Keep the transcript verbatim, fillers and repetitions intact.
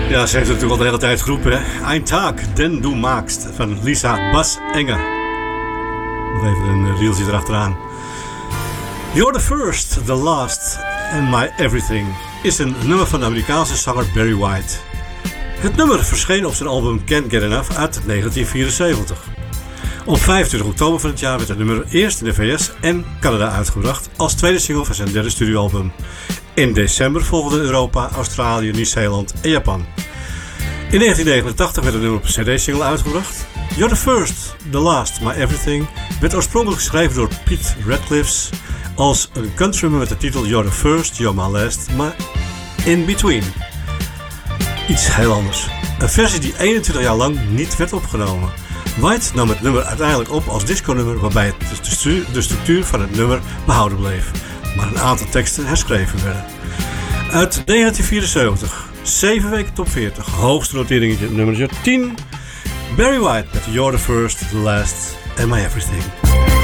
Ja, ze heeft natuurlijk al de hele tijd geroepen, hè. Ein Tag, den du magst, van Lisa Bas Enger. Nog even een reeltje erachteraan. You're the first, the last, and my everything is een nummer van de Amerikaanse zanger Barry White. Het nummer verscheen op zijn album Can't Get Enough uit negentien vierenzeventig. Op vijfentwintig oktober van het jaar werd het nummer eerst in de V S en Canada uitgebracht als tweede single van zijn derde studioalbum. In december volgden Europa, Australië, Nieuw-Zeeland en Japan. In negentien negenentachtig werd het nummer op een cd-single uitgebracht. You're the first, the last, my everything werd oorspronkelijk geschreven door Pete Radcliffe als een countrynummer met de titel You're the first, you're my last, my in between. Iets heel anders. Een versie die eenentwintig jaar lang niet werd opgenomen. White nam het nummer uiteindelijk op als disco-nummer waarbij het de structuur van het nummer behouden bleef, maar een aantal teksten herschreven werden. Uit negentien vierenzeventig, zeven weken top veertig, hoogste notering in nummer tien, Barry White met You're the first, the last and my everything.